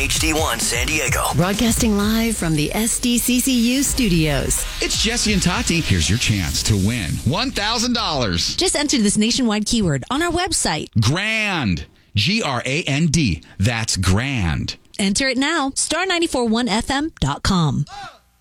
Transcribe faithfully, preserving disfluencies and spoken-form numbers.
H D one San Diego. Broadcasting live from the S D C C U studios. It's Jesse and Tati. Here's your chance to win one thousand dollars. Just enter this nationwide keyword on our website. Grand. G R A N D. That's grand. Enter it now. star nine four one F M dot com.